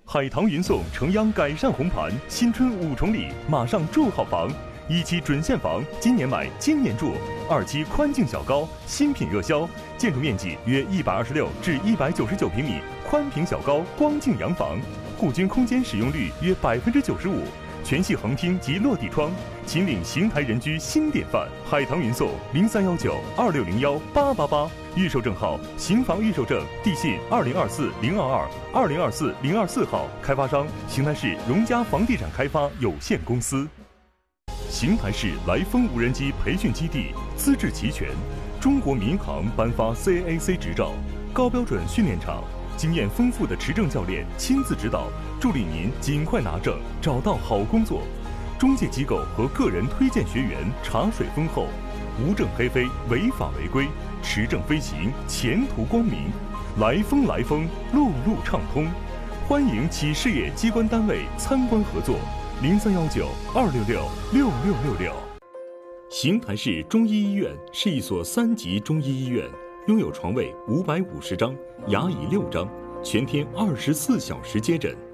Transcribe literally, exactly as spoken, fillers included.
海棠云送城央改善红盘，新春五重礼，马上住好房。一期准现房，今年买，今年住；二期宽净小高，新品热销，建筑面积约一百二十六至一百九十九平米，宽平小高光净洋房，户均空间使用率约百分之九十五，全系横厅及落地窗，秦岭邢台人居新典范。海棠云送零三幺九二六零幺八八八，预售证号邢房预售证，地信二零二四零二二二零二四零二四号，开发商邢台市荣家房地产开发有限公司。邢台市来风无人机培训基地资质齐全，中国民航颁发 C A A C 执照，高标准训练场，经验丰富的持证教练亲自指导，助力您尽快拿证，找到好工作。中介机构和个人推荐学员茶水丰厚，无证黑飞，违法违规，持证飞行，前途光明。来风来风，路路畅通，欢迎企事业机关单位参观合作。零三幺九二六六六六六六。邢台市中医医院是一所三级中医医院，拥有床位五百五十张，牙椅六张，全天二十四小时接诊。